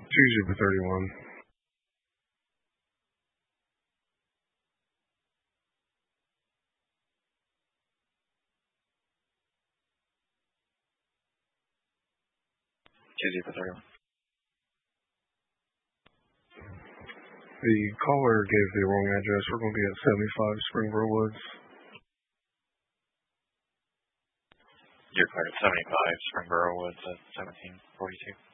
Tuesday for 31. Tuesday for 31. The caller gave the wrong address. We're going to be at 75 Springboro Woods. You're clear at 75 Springboro Woods at 1742.